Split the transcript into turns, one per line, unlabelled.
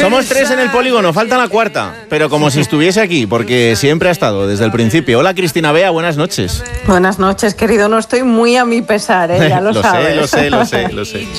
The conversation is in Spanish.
Somos 3 en el polígono, falta la cuarta, pero como si estuviese aquí, porque siempre ha estado desde el principio. Hola, Cristina Bea, buenas noches.
Buenas noches, querido. No estoy muy a mi pesar, ya lo sabes.
Lo sé.